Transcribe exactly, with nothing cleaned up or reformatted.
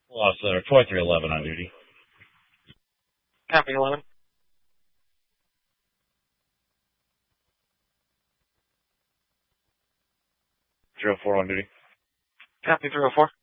Lost Center, twenty-three eleven on duty. Copy eleven. zero four on duty. Copy three oh four.